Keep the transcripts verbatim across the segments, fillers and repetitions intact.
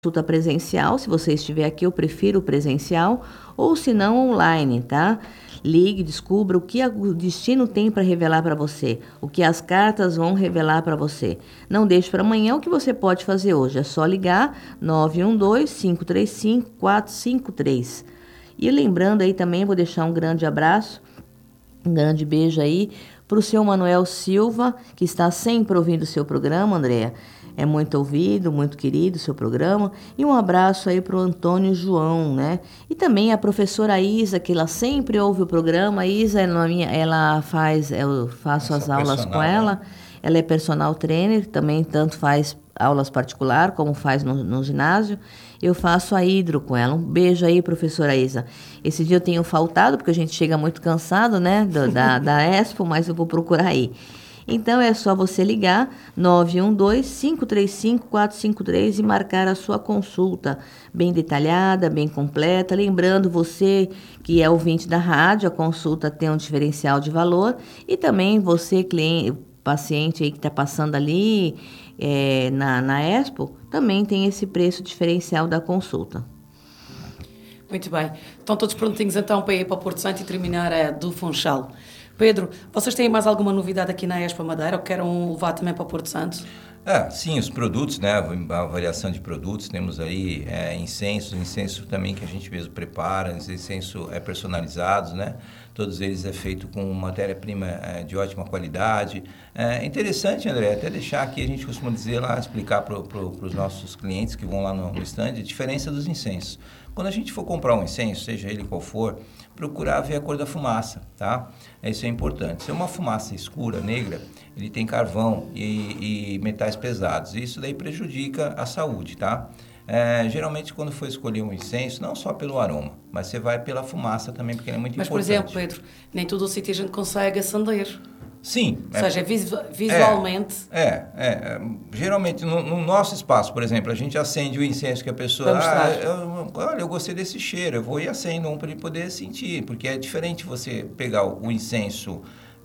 consulta presencial, se você estiver aqui, eu prefiro presencial, ou se não, online, tá? Ligue, descubra o que o destino tem para revelar para você, o que as cartas vão revelar para você. Não deixe para amanhã o que você pode fazer hoje, é só ligar nove um dois, cinco três cinco, quatro cinco três. E lembrando aí também, vou deixar um grande abraço, um grande beijo aí para o seu Manuel Silva, que está sempre ouvindo o seu programa, Andréa. É muito ouvido, muito querido o seu programa. E um abraço aí para o Antônio João, né? E também a professora Isa, que ela sempre ouve o programa. A Isa, ela, ela faz, eu faço Essa as aulas com ela. Né? Ela é personal trainer, também tanto faz aulas particular, como faz no, no ginásio. Eu faço a hidro com ela. Um beijo aí, professora Isa. Esse dia eu tenho faltado, porque a gente chega muito cansado, né? Do, da, da Expo, mas eu vou procurar aí. Então, é só você ligar nove um dois, cinco três cinco, quatro cinco três e marcar a sua consulta bem detalhada, bem completa. Lembrando, você que é ouvinte da rádio, a consulta tem um diferencial de valor. E também você, cliente, paciente aí que está passando ali é, na, na Expo, também tem esse preço diferencial da consulta. Muito bem. Estão todos prontinhos então para ir para o Porto Santo e terminar a do Funchal. Pedro, vocês têm mais alguma novidade aqui na Expo Madeira ou querem levar também para o Porto Santo? Ah, sim, os produtos, né? A variação de produtos, temos aí é, incensos, incenso também que a gente mesmo prepara, incenso é personalizados, né? Todos eles é feito com matéria-prima é, de ótima qualidade. É interessante, André, até deixar aqui, a gente costuma dizer lá, explicar para pro, os nossos clientes que vão lá no, no stand, a diferença dos incensos. Quando a gente for comprar um incenso, seja ele qual for, procurar ver a cor da fumaça, tá? Isso é importante. Se é uma fumaça escura, negra, ele tem carvão e, e metais pesados. Isso daí prejudica a saúde, tá? É, geralmente, quando for escolher um incenso, não só pelo aroma, mas você vai pela fumaça também, porque ele é muito mas, importante. Mas, por exemplo, Pedro, nem todo o sítio a gente consegue acender. Sim. Ou é, seja, visualmente... É, é, é geralmente no, no nosso espaço, por exemplo, a gente acende o incenso que a pessoa... Ah, eu, olha, eu gostei desse cheiro, eu vou e acendo um para ele poder sentir, porque é diferente você pegar o, o incenso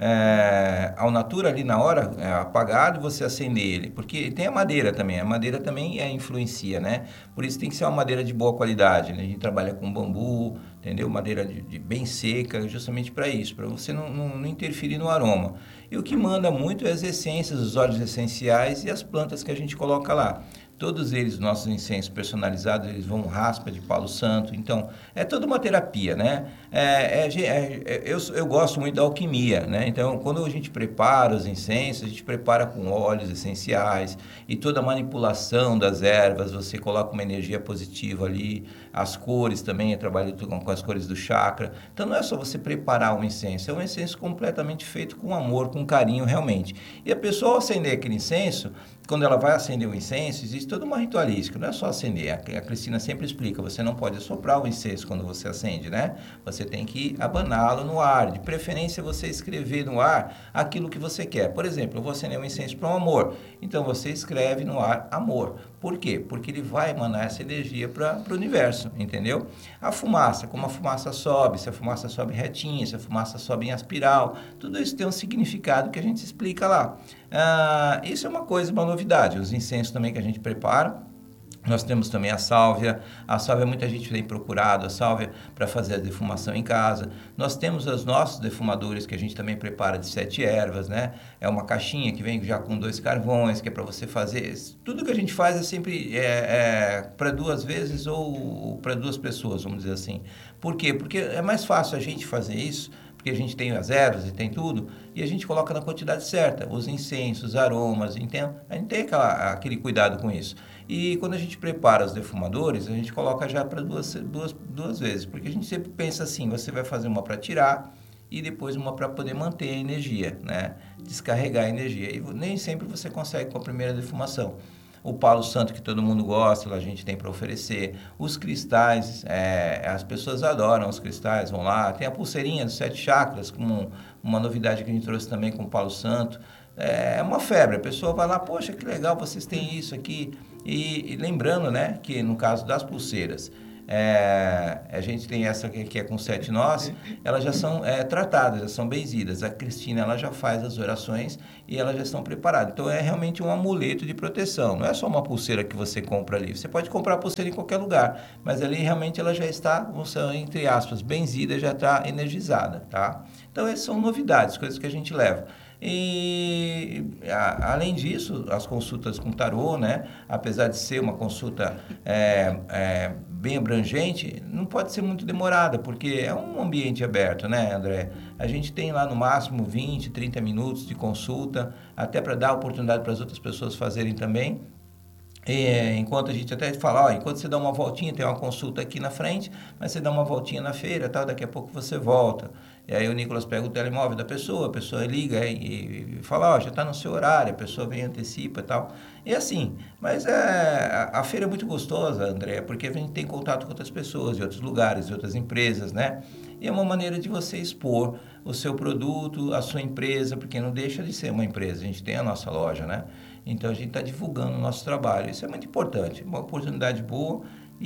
é, ao natura ali na hora, é, apagado, e você acender ele, porque tem a madeira também, a madeira também é, influencia, né? Por isso tem que ser uma madeira de boa qualidade, né? A gente trabalha com bambu, entendeu? Madeira de, de bem seca, justamente para isso, para você não, não, não interferir no aroma. E o que manda muito é as essências, os óleos essenciais e as plantas que a gente coloca lá. Todos eles, nossos incensos personalizados, eles vão raspa de palo santo. Então, é toda uma terapia, né? É, é, é, eu, eu gosto muito da alquimia, né? Então, quando a gente prepara os incensos, a gente prepara com óleos essenciais e toda a manipulação das ervas, você coloca uma energia positiva ali, as cores também, eu trabalho com, com as cores do chakra. Então, não é só você preparar um incenso, é um incenso completamente feito com amor, com carinho, realmente. E a pessoa, ao acender aquele incenso, quando ela vai acender o incenso, existe toda uma ritualística, não é só acender. A Cristina sempre explica, você não pode assoprar o incenso quando você acende, né? Você tem que abaná-lo no ar. De preferência, você escrever no ar aquilo que você quer. Por exemplo, eu vou acender um incenso para um amor. Então, você escreve no ar amor. Por quê? Porque ele vai emanar essa energia para o universo, entendeu? A fumaça, como a fumaça sobe, se a fumaça sobe retinha, se a fumaça sobe em espiral, tudo isso tem um significado que a gente explica lá. Ah, isso é uma coisa, uma novidade. Os incensos também que a gente prepara. Nós temos também a sálvia. A sálvia, muita gente tem procurado a sálvia para fazer a defumação em casa. Nós temos os nossos defumadores que a gente também prepara de sete ervas, né? É uma caixinha que vem já com dois carvões, que é para você fazer... Tudo que a gente faz é sempre é, é, para duas vezes ou para duas pessoas, vamos dizer assim. Por quê? Porque é mais fácil a gente fazer isso, porque a gente tem as ervas e tem tudo, e a gente coloca na quantidade certa, os incensos, os aromas, então a gente tem aquela, aquele cuidado com isso. E quando a gente prepara os defumadores, a gente coloca já para duas, duas, duas vezes, porque a gente sempre pensa assim, você vai fazer uma para tirar e depois uma para poder manter a energia, né? Descarregar a energia. E nem sempre você consegue com a primeira defumação. O palo santo que todo mundo gosta, a gente tem para oferecer. Os cristais, é, as pessoas adoram os cristais, vão lá. Tem a pulseirinha dos sete chakras, com uma novidade que a gente trouxe também com o palo santo. É uma febre, a pessoa vai lá, poxa, que legal, vocês têm isso aqui. E, e lembrando, né, que no caso das pulseiras, é, a gente tem essa que, que é com sete nós, elas já são é, tratadas, já são benzidas. A Cristina, ela já faz as orações e elas já estão preparadas. Então, é realmente um amuleto de proteção. Não é só uma pulseira que você compra ali. Você pode comprar a pulseira em qualquer lugar, mas ali realmente ela já está, entre aspas, benzida, já está energizada, tá? Então, essas são novidades, coisas que a gente leva. E, a, além disso, as consultas com tarô, né? Apesar de ser uma consulta é, é, bem abrangente, não pode ser muito demorada, porque é um ambiente aberto, né, André? A gente tem lá no máximo vinte, trinta minutos de consulta, até para dar oportunidade para as outras pessoas fazerem também. E, enquanto a gente até fala, ó, enquanto você dá uma voltinha, tem uma consulta aqui na frente, mas você dá uma voltinha na feira, tal, daqui a pouco você volta. E aí o Nicolas pega o telemóvel da pessoa, a pessoa liga e, e fala, ó, já está no seu horário, a pessoa vem, antecipa e tal. E assim, mas é, a, a feira é muito gostosa, André, porque a gente tem contato com outras pessoas, de outros lugares, de outras empresas, né? E é uma maneira de você expor o seu produto, a sua empresa, porque não deixa de ser uma empresa, a gente tem a nossa loja, né? Então, a gente está divulgando o nosso trabalho. Isso é muito importante, uma oportunidade boa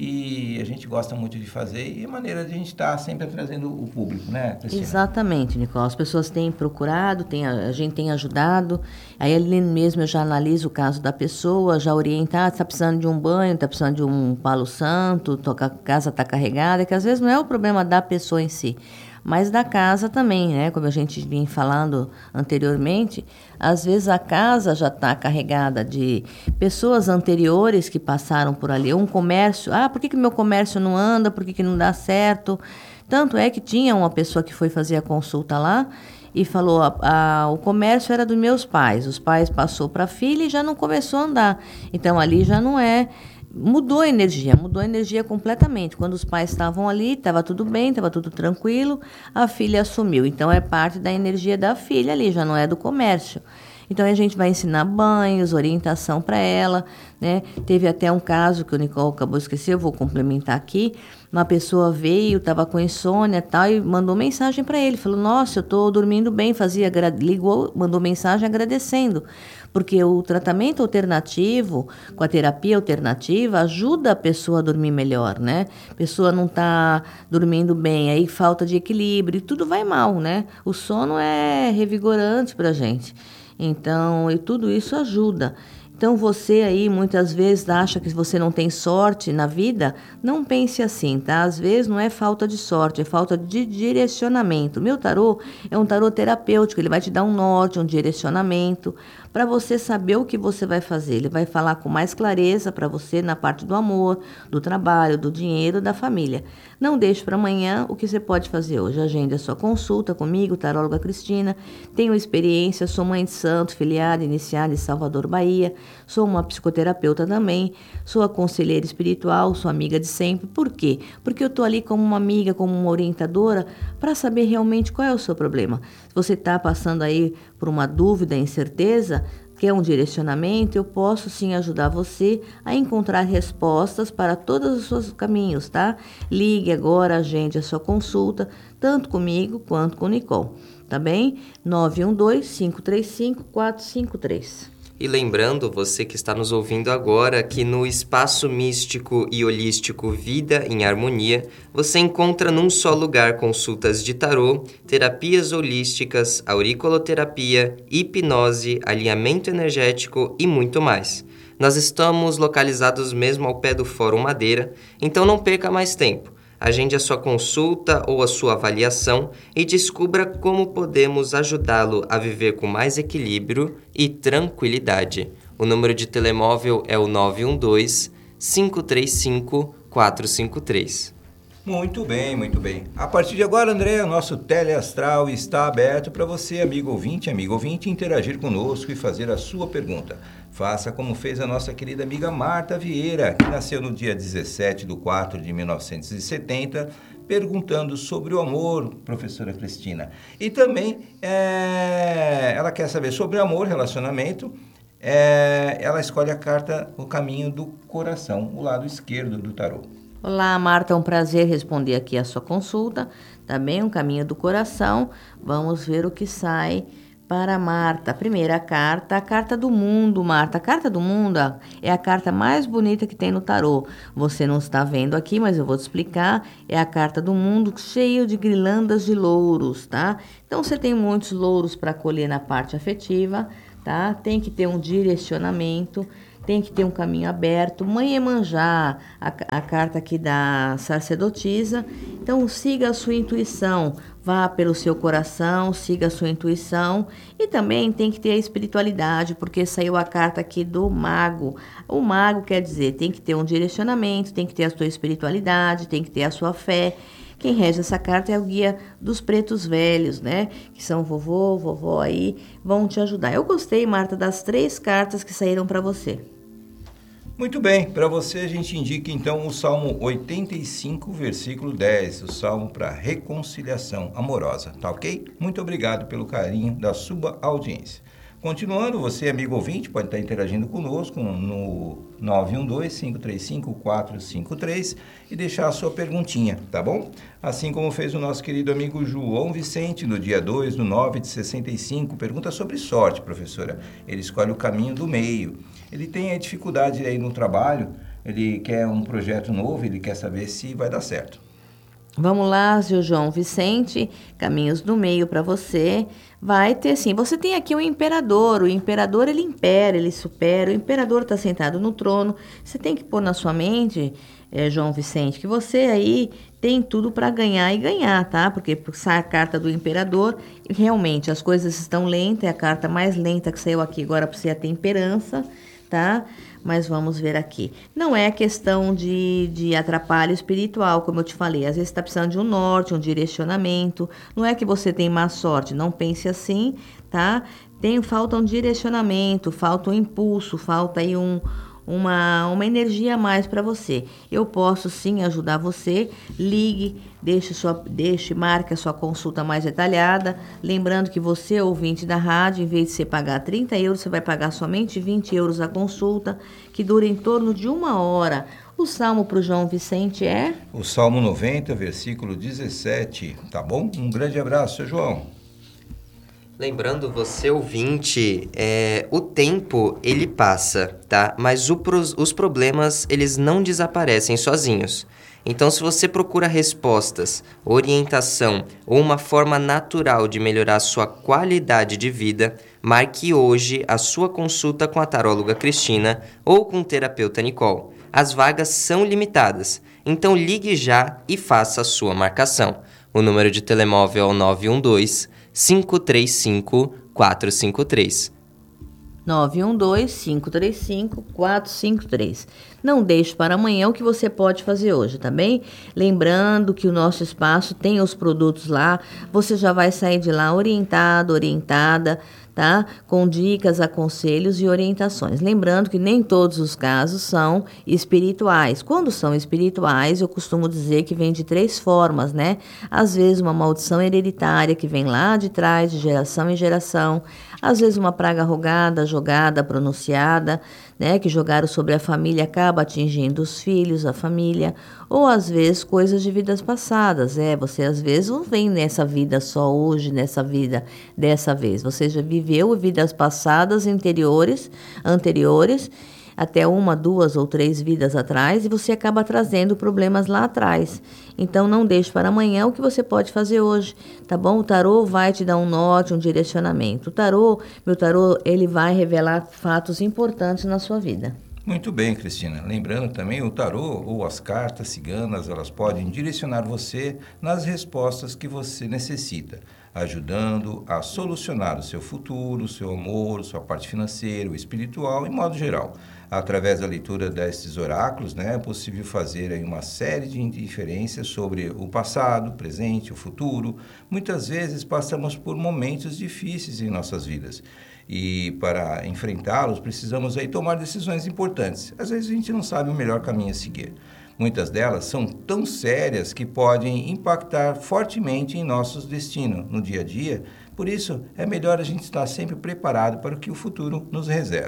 e a gente gosta muito de fazer e é maneira de a gente estar tá sempre trazendo o público, né, Cristina? Exatamente, Nicole. As pessoas têm procurado, tem, a gente tem ajudado. Aí, ali mesmo, eu já analiso o caso da pessoa, já orientar, está precisando de um banho, está precisando de um palo santo, a casa está carregada, que às vezes não é o problema da pessoa em si, mas da casa também, né? Como a gente vinha falando anteriormente, às vezes a casa já está carregada de pessoas anteriores que passaram por ali. Um comércio, ah, por que que meu comércio não anda? Por que que não dá certo? Tanto é que tinha uma pessoa que foi fazer a consulta lá e falou, a, a, o comércio era dos meus pais. Os pais passou para a filha e já não começou a andar. Então, ali já não é... Mudou a energia, mudou a energia completamente. Quando os pais estavam ali, estava tudo bem, estava tudo tranquilo, a filha assumiu. Então, é parte da energia da filha ali, já não é do comércio. Então, a gente vai ensinar banhos, orientação para ela, né? Teve até um caso que o Nicole acabou de esquecer, eu vou complementar aqui. Uma pessoa veio, estava com insônia e tal, e mandou mensagem para ele. Falou, nossa, eu estou dormindo bem, fazia, ligou, mandou mensagem agradecendo. Porque o tratamento alternativo, com a terapia alternativa, ajuda a pessoa a dormir melhor, né? A pessoa não está dormindo bem, aí falta de equilíbrio, tudo vai mal, né? O sono é revigorante para a gente. Então, e tudo isso ajuda. Então, você aí muitas vezes acha que você não tem sorte na vida, não pense assim, tá? Às vezes não é falta de sorte, é falta de direcionamento. Meu tarô é um tarô terapêutico, ele vai te dar um norte, um direcionamento, para você saber o que você vai fazer. Ele vai falar com mais clareza para você na parte do amor, do trabalho, do dinheiro, da família. Não deixe para amanhã o que você pode fazer hoje. Agende a sua consulta comigo, taróloga Cristina. Tenho experiência, sou mãe de santo, filiada, iniciada em Salvador, Bahia. Sou uma psicoterapeuta também, sou a conselheira espiritual, sou amiga de sempre. Por quê? Porque eu estou ali como uma amiga, como uma orientadora, para saber realmente qual é o seu problema. Se você está passando aí por uma dúvida, incerteza, quer um direcionamento, eu posso sim ajudar você a encontrar respostas para todos os seus caminhos, tá? Ligue agora, agende a sua consulta, tanto comigo quanto com o Nicole, tá bem? nove um dois, cinco três cinco, quatro cinco três. E lembrando, você que está nos ouvindo agora, que no Espaço Místico e Holístico Vida em Harmonia, você encontra num só lugar consultas de tarô, terapias holísticas, auriculoterapia, hipnose, alinhamento energético e muito mais. Nós estamos localizados mesmo ao pé do Fórum Madeira, então não perca mais tempo. Agende a sua consulta ou a sua avaliação e descubra como podemos ajudá-lo a viver com mais equilíbrio e tranquilidade. O número de telemóvel é o nove um dois, cinco três cinco, quatro cinco três. Muito bem, muito bem. A partir de agora, André, o nosso teleastral está aberto para você, amigo ouvinte, amigo ouvinte, interagir conosco e fazer a sua pergunta. Faça como fez a nossa querida amiga Marta Vieira, que nasceu no dia dezessete de quatro de mil novecentos e setenta, perguntando sobre o amor, professora Cristina. E também é, ela quer saber sobre amor, relacionamento. É, ela escolhe a carta O Caminho do Coração, o lado esquerdo do tarô. Olá, Marta, é um prazer responder aqui a sua consulta. Também um caminho do coração. Vamos ver o que sai para Marta. A primeira carta, a carta do mundo, Marta. A carta do mundo é a carta mais bonita que tem no tarô. Você não está vendo aqui, mas eu vou te explicar. É a carta do mundo cheio de guirlandas de louros, tá? Então, você tem muitos louros para colher na parte afetiva, tá? Tem que ter um direcionamento, tem que ter um caminho aberto. Mãe Iemanjá, a, a carta aqui da sacerdotisa. Então, siga a sua intuição, vá pelo seu coração, siga a sua intuição. E também tem que ter a espiritualidade, porque saiu a carta aqui do mago. O mago quer dizer, tem que ter um direcionamento, tem que ter a sua espiritualidade, tem que ter a sua fé. Quem rege essa carta é o guia dos pretos velhos, né? Que são vovô, vovó aí, vão te ajudar. Eu gostei, Marta, das três cartas que saíram para você. Muito bem, para você a gente indica então o Salmo oitenta e cinco, versículo dez, o Salmo para reconciliação amorosa, tá ok? Muito obrigado pelo carinho da sua audiência. Continuando, você, amigo ouvinte, pode estar interagindo conosco no nove um dois, cinco três cinco, quatro cinco três e deixar a sua perguntinha, tá bom? Assim como fez o nosso querido amigo João Vicente, no dia dois do nove de sessenta e cinco, pergunta sobre sorte, professora. Ele escolhe o caminho do meio. Ele tem a dificuldade aí no trabalho, ele quer um projeto novo, ele quer saber se vai dar certo. Vamos lá, seu João Vicente, caminhos do meio para você. Vai ter sim. Você tem aqui o imperador. O imperador, ele impera, ele supera. O imperador está sentado no trono. Você tem que pôr na sua mente, é, João Vicente, que você aí tem tudo para ganhar e ganhar, tá? Porque sai a carta do imperador, e realmente as coisas estão lentas. É a carta mais lenta que saiu aqui agora para você, a temperança, tá? Mas vamos ver aqui. Não é questão de, de atrapalho espiritual, como eu te falei. Às vezes você está precisando de um norte, um direcionamento. Não é que você tem má sorte, não pense assim, tá? Tem, falta um direcionamento, falta um impulso, falta aí um... Uma, uma energia a mais para você. Eu posso sim ajudar você. Ligue, deixe, sua, deixe, marque a sua consulta mais detalhada. Lembrando que você, ouvinte da rádio, em vez de você pagar trinta euros, você vai pagar somente vinte euros a consulta, que dura em torno de uma hora. O salmo para o João Vicente é? O Salmo noventa, versículo dezessete, tá bom? Um grande abraço, seu João. Lembrando, você ouvinte, é, o tempo ele passa, tá? Mas o, os problemas eles não desaparecem sozinhos. Então, se você procura respostas, orientação ou uma forma natural de melhorar a sua qualidade de vida, marque hoje a sua consulta com a taróloga Cristina ou com o terapeuta Nicole. As vagas são limitadas, então ligue já e faça a sua marcação. O número de telemóvel é o nove um dois, cinco três cinco, quatro cinco três. nove um dois, cinco três cinco, quatro cinco três. Não deixe para amanhã o que você pode fazer hoje, tá bem? Lembrando que o nosso espaço tem os produtos lá, você já vai sair de lá orientado, orientada, tá? Com dicas, aconselhos e orientações. Lembrando que nem todos os casos são espirituais. Quando são espirituais, eu costumo dizer que vem de três formas, né? Às vezes uma maldição hereditária que vem lá de trás, de geração em geração. Às vezes uma praga rogada, jogada, pronunciada, né? Que jogaram sobre a família, acaba atingindo os filhos, a família. Ou às vezes coisas de vidas passadas. É, você às vezes não vem nessa vida só hoje, nessa vida dessa vez. Você já viveu vidas passadas, anteriores, anteriores, até uma, duas ou três vidas atrás, e você acaba trazendo problemas lá atrás. Então, não deixe para amanhã o que você pode fazer hoje, tá bom? O tarô vai te dar um norte, um direcionamento. O tarô, meu tarô, ele vai revelar fatos importantes na sua vida. Muito bem, Cristina. Lembrando também, o tarô ou as cartas ciganas, elas podem direcionar você nas respostas que você necessita, ajudando a solucionar o seu futuro, o seu amor, sua parte financeira, o espiritual, em modo geral. Através da leitura destes oráculos, né, é possível fazer aí uma série de inferências sobre o passado, o presente, o futuro. Muitas vezes passamos por momentos difíceis em nossas vidas. E para enfrentá-los, precisamos aí tomar decisões importantes. Às vezes a gente não sabe o melhor caminho a seguir. Muitas delas são tão sérias que podem impactar fortemente em nossos destinos no dia a dia. Por isso, é melhor a gente estar sempre preparado para o que o futuro nos reserva.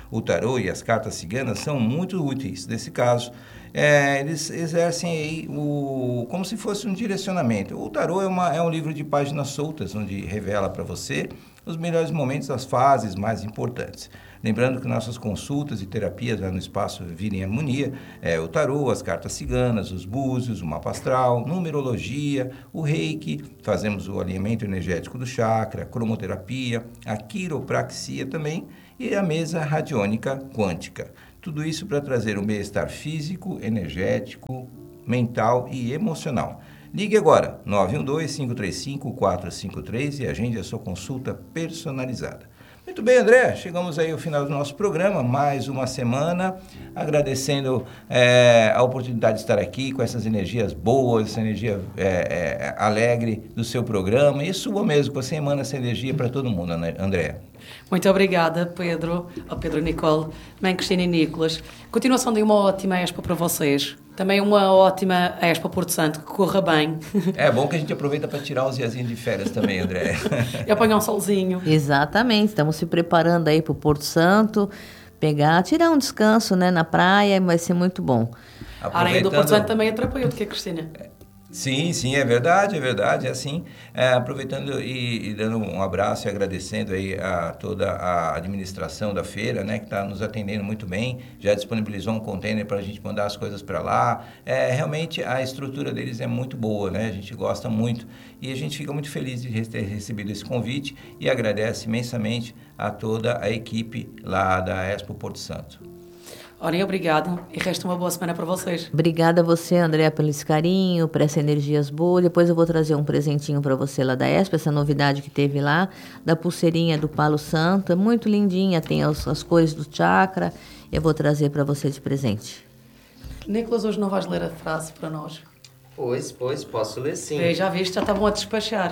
o tarô e as cartas ciganas são muito úteis. Nesse caso, é, eles exercem aí o, como se fosse um direcionamento. O tarô é, uma, é um livro de páginas soltas, onde revela para você os melhores momentos, as fases mais importantes. Lembrando que nossas consultas e terapias lá no Espaço Vida em Harmonia é o tarô, as cartas ciganas, os búzios, o mapa astral, numerologia, o reiki, fazemos o alinhamento energético do chakra, a cromoterapia, a quiropraxia também e a mesa radiônica quântica. Tudo isso para trazer um bem-estar físico, energético, mental e emocional. Ligue agora, nove um dois, cinco três cinco, quatro cinco três e agende a sua consulta personalizada. Muito bem, André, chegamos aí ao final do nosso programa, mais uma semana, agradecendo é, a oportunidade de estar aqui com essas energias boas, essa energia é, é, alegre do seu programa e sua mesmo, que você emana essa energia para todo mundo, André. Muito obrigada, Pedro, ao Pedro Nicole, mãe Cristina e Nicolas. Continuação de uma ótima Expo para vocês. Também uma ótima Expo Porto Santo, que corra bem. É bom que a gente aproveita para tirar uns diazinhos de férias também, André. E apanhar um solzinho. Exatamente, estamos se preparando aí para o Porto Santo, pegar, tirar um descanso, né, na praia, vai ser muito bom. A areia do Porto Santo também é terapêutica, Cristina. Sim, sim, é verdade, é verdade, é assim, é, aproveitando e, e dando um abraço e agradecendo aí a toda a administração da feira, né, que está nos atendendo muito bem, já disponibilizou um container para a gente mandar as coisas para lá, é, realmente a estrutura deles é muito boa, né, a gente gosta muito e a gente fica muito feliz de ter recebido esse convite e agradece imensamente a toda a equipe lá da Expo Porto Santo. Orem, obrigado e resta uma boa semana para vocês. Obrigada a você, André, pelo esse carinho, por essas energias boas. Depois eu vou trazer um presentinho para você lá da Expo, essa novidade que teve lá, da pulseirinha do Palo Santo, é muito lindinha, tem as, as cores do chakra, eu vou trazer para você de presente. Nicolas, hoje não vais ler a frase para nós? Pois, pois, posso ler sim. Eu já viste, já estavam a despachar.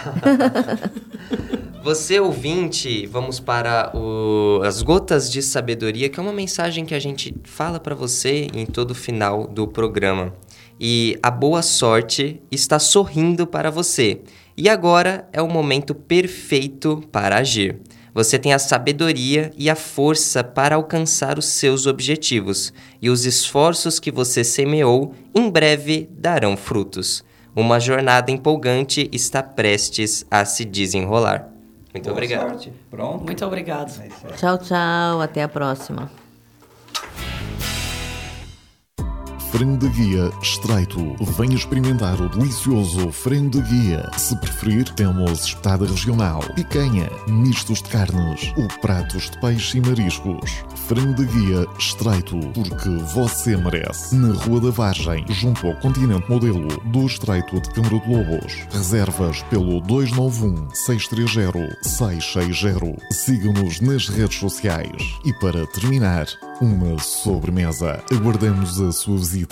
Você, ouvinte, vamos para o, as Gotas de Sabedoria, que é uma mensagem que a gente fala para você em todo o final do programa. E a boa sorte está sorrindo para você. E agora é o momento perfeito para agir. Você tem a sabedoria e a força para alcançar os seus objetivos. E os esforços que você semeou, em breve darão frutos. Uma jornada empolgante está prestes a se desenrolar. Muito Boa obrigado. Sorte. Pronto. Muito obrigado. Tchau, tchau. Até a próxima. Frango de guia estreito. Venha experimentar o delicioso frango de guia. Se preferir, temos espetada regional, picanha, mistos de carnes ou pratos de peixe e mariscos. Frango de guia estreito, porque você merece. Na Rua da Vargem, junto ao Continente Modelo do Estreito de Câmara de Lobos. Reservas pelo dois nove um, seis três zero, seis seis zero. Siga-nos nas redes sociais. E para terminar, uma sobremesa. Aguardamos a sua visita.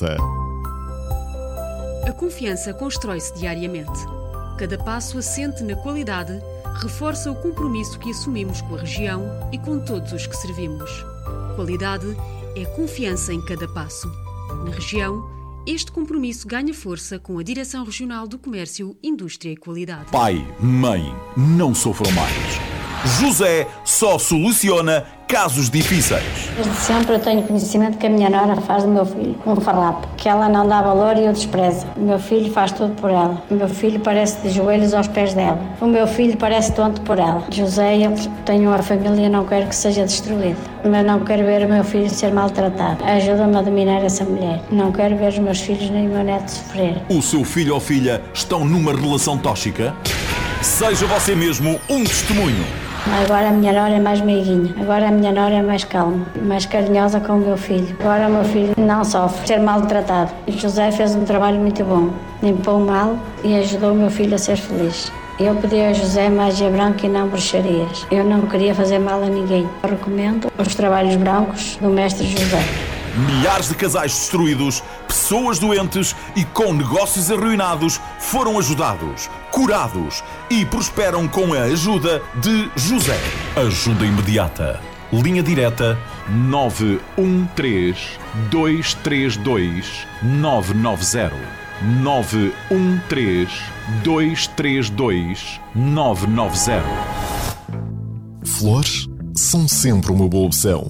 A confiança constrói-se diariamente. Cada passo assente na qualidade reforça o compromisso que assumimos com a região e com todos os que servimos. Qualidade é confiança em cada passo. Na região, este compromisso ganha força com a Direção Regional do Comércio, Indústria e Qualidade. Pai, mãe, não sofram mais. José só soluciona casos difíceis. Desde sempre eu tenho conhecimento que a minha nora faz do meu filho um farrapo, que ela não dá valor e o despreza. O meu filho faz tudo por ela. O meu filho parece de joelhos aos pés dela. O meu filho parece tonto por ela. José, eu tenho uma família e não quero que seja destruída. Mas não quero ver o meu filho ser maltratado. Ajuda-me a dominar essa mulher. Não quero ver os meus filhos nem o meu neto sofrer. O seu filho ou filha estão numa relação tóxica? Seja você mesmo um testemunho. Agora a minha nora é mais meiguinha. Agora a minha nora é mais calma, mais carinhosa com o meu filho. Agora o meu filho não sofre ser maltratado. O José fez um trabalho muito bom. Limpou o mal e ajudou o meu filho a ser feliz. Eu pedi a José magia branca e não bruxarias. Eu não queria fazer mal a ninguém. Eu recomendo os trabalhos brancos do mestre José. Milhares de casais destruídos, pessoas doentes e com negócios arruinados foram ajudados, curados e prosperam com a ajuda de José. Ajuda imediata. Linha direta nove um três, dois três dois, nove nove zero. nove um três, dois três dois, nove nove zero. Flores são sempre uma boa opção.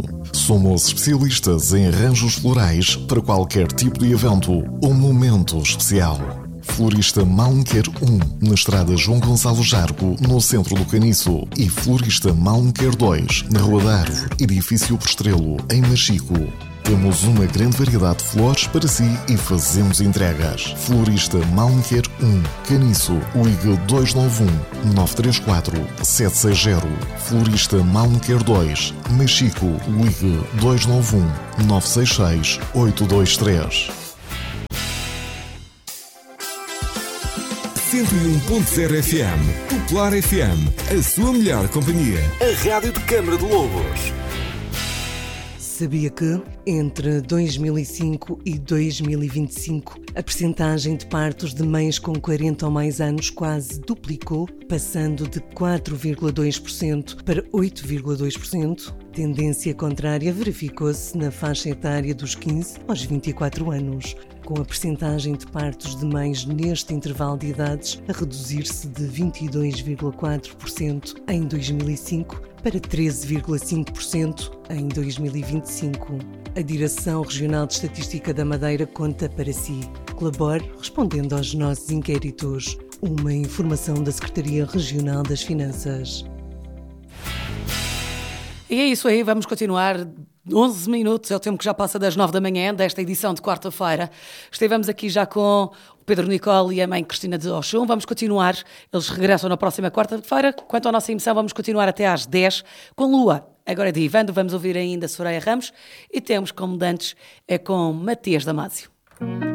Somos especialistas em arranjos florais para qualquer tipo de evento ou momento especial. Florista Malmquer um, na estrada João Gonçalo Jargo, no centro do Caniço. E Florista Malmquer dois, na Rua da Árvore, edifício por Estrelo, em Machico. Temos uma grande variedade de flores para si e fazemos entregas. Florista Malmquer um, Caniço, ligue dois nove um, nove três quatro, sete seis zero. Florista Malmquer dois, Machico, ligue dois nove um, nove seis seis, oito dois três. cento e um ponto zero F M, Popular F M, a sua melhor companhia. A rádio de Câmara de Lobos. Sabia que, entre dois mil e cinco e dois mil e vinte e cinco, a percentagem de partos de mães com quarenta ou mais anos quase duplicou, passando de quatro vírgula dois por cento para oito vírgula dois por cento? Tendência contrária verificou-se na faixa etária dos quinze aos vinte e quatro anos, com a percentagem de partos de mães neste intervalo de idades a reduzir-se de vinte e dois vírgula quatro por cento em dois mil e cinco para treze vírgula cinco por cento em dois mil e vinte e cinco. A Direção Regional de Estatística da Madeira conta para si. Colabore respondendo aos nossos inquéritos. Uma informação da Secretaria Regional das Finanças. E é isso aí, vamos continuar. onze minutos, é o tempo que já passa das nove da manhã desta edição de quarta-feira. Estivemos aqui já com o Pedro Nicole e a mãe Cristina de Oxum. Vamos continuar, eles regressam na próxima quarta-feira. Quanto à nossa emissão, vamos continuar até às dez com Lua. Agora é de Ivando, vamos ouvir ainda Soraya Ramos e temos como dantes é com Matias Damasio.